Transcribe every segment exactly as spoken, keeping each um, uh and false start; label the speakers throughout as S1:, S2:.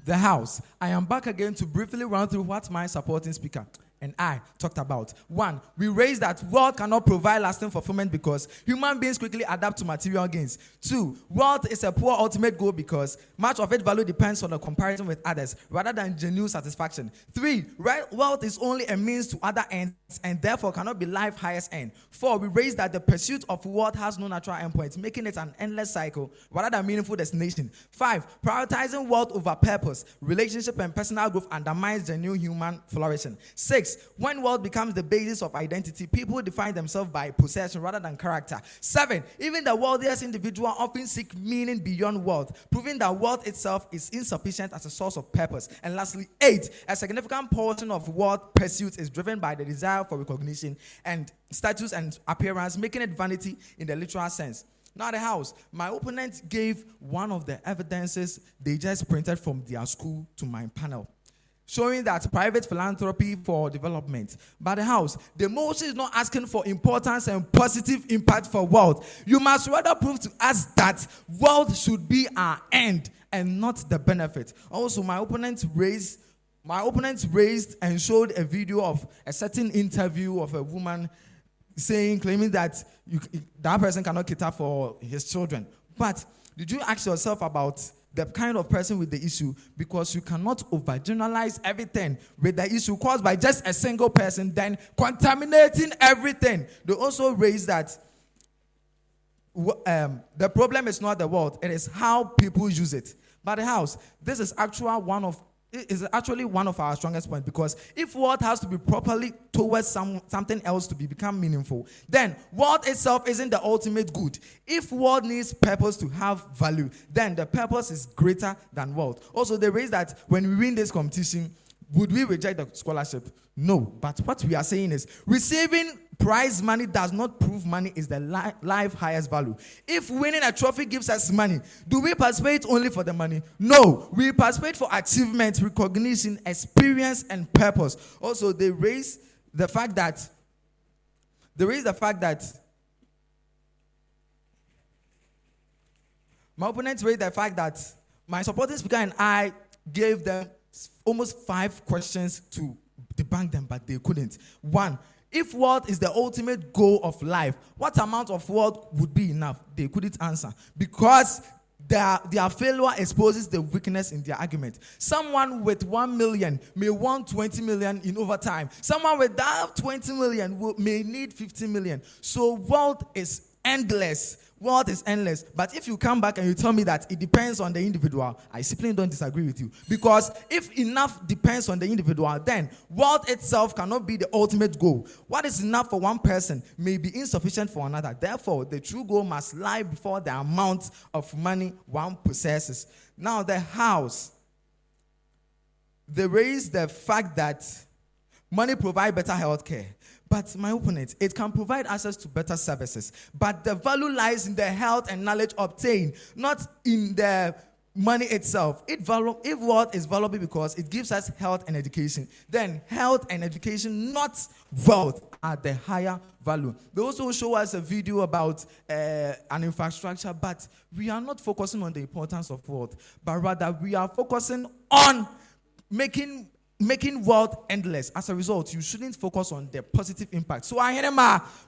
S1: The house. I am back again to briefly run through what my supporting speaker and I talked about. One, we raised that wealth cannot provide lasting fulfillment because human beings quickly adapt to material gains. Two, wealth is a poor ultimate goal because much of its value depends on the comparison with others rather than genuine satisfaction. Three, wealth is only a means to other ends and therefore cannot be life's highest end. Four, we raised that the pursuit of wealth has no natural endpoint, making it an endless cycle rather than meaningful destination. Five, prioritizing wealth over purpose, relationship, and personal growth undermines genuine human flourishing. Six, when wealth becomes the basis of identity, people define themselves by possession rather than character. Seven, even the wealthiest individual often seek meaning beyond wealth, proving that wealth itself is insufficient as a source of purpose. And lastly, eight, a significant portion of wealth pursuit is driven by the desire for recognition and status and appearance, making it vanity in the literal sense. Now the house, my opponent gave one of the evidences they just printed from their school to my panel, showing that private philanthropy for development. But the house, the motion is not asking for importance and positive impact for wealth. You must rather prove to us that wealth should be our end and not the benefit. Also, my opponent raised, my opponent raised and showed a video of a certain interview of a woman saying, claiming that you, that person cannot cater for his children. But did you ask yourself about the kind of person with the issue? Because you cannot overgeneralize everything with the issue caused by just a single person, then contaminating everything. They also raise that um, the problem is not the world, it is how people use it. But the house, this is actually one of is actually one of our strongest points, because if wealth has to be properly towards some, something else to be become meaningful, then wealth itself isn't the ultimate good. If wealth needs purpose to have value, then the purpose is greater than wealth. Also, they raise that when we win this competition, would we reject the scholarship? No. But what we are saying is, receiving prize money does not prove money is the li- life highest value. If winning a trophy gives us money, do we participate only for the money? No. We participate for achievement, recognition, experience, and purpose. Also, they raise the fact that they raise the fact that my opponents raised the fact that my supporting speaker and I gave them almost five questions to debunk them, but they couldn't. One, if wealth is the ultimate goal of life, what amount of wealth would be enough? They couldn't answer, because their, their failure exposes the weakness in their argument. Someone with one million may want twenty million in overtime. Someone without twenty million will, may need fifty million. So wealth is endless. Wealth is endless. But if you come back and you tell me that it depends on the individual, I simply don't disagree with you. Because if enough depends on the individual, then wealth itself cannot be the ultimate goal. What is enough for one person may be insufficient for another. Therefore, the true goal must lie before the amount of money one possesses. Now, the house, they raise the fact that money provides better health care. But my opponent, it can provide access to better services. But the value lies in the health and knowledge obtained, not in the money itself. It value, if wealth is valuable because it gives us health and education, then health and education, not wealth, are the higher value. They also show us a video about uh, an infrastructure, but we are not focusing on the importance of wealth, but rather we are focusing on making Making wealth endless. As a result, you shouldn't focus on the positive impact. So I am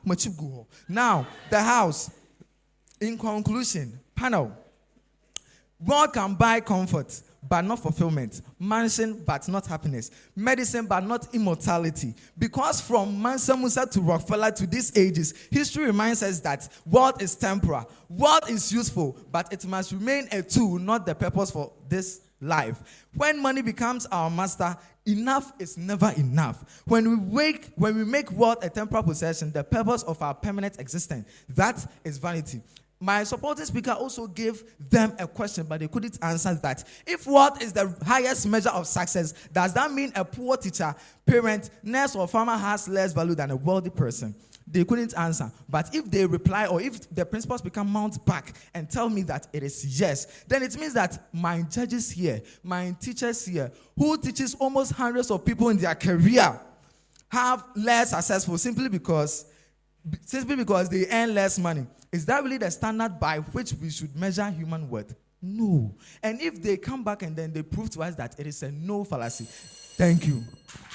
S1: now the house. In conclusion, panel. Wealth can buy comfort, but not fulfillment. Mansion, but not happiness. Medicine, but not immortality. Because from Mansa Musa to Rockefeller to these ages, history reminds us that wealth is temporal. Wealth is useful, but it must remain a tool, not the purpose for this life. When money becomes our master, enough is never enough. When we wake, when we make wealth a temporal possession, the purpose of our permanent existence, that is vanity. My supporting speaker also gave them a question, but they couldn't answer that. If wealth is the highest measure of success, does that mean a poor teacher, parent, nurse, or farmer has less value than a wealthy person? They couldn't answer. But if they reply, or if the principal speaker mounts back and tell me that it is yes, then it means that my judges here, my teachers here, who teaches almost hundreds of people in their career, have less successful simply because, simply because they earn less money. Is that really the standard by which we should measure human worth? No. And if they come back and then they prove to us that it is a no fallacy, thank you.